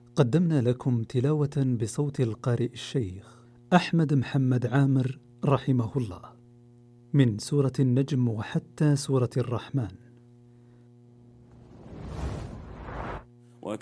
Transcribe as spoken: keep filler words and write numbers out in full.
قدمنا لكم تلاوة بصوت القارئ الشيخ أحمد محمد عامر رحمه الله من سورة النجم وحتى سورة الرحمن.